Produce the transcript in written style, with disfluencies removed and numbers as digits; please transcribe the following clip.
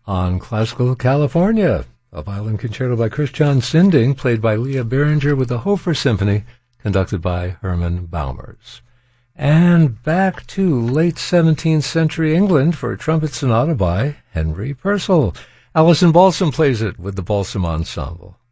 On Classical California, a violin concerto by Christian Sinding, played by Leah Beringer with the Hofer Symphony, conducted by Herman Baumers. And back to late 17th century England for a trumpet sonata by Henry Purcell. Alison Balsom plays it with the Balsom Ensemble.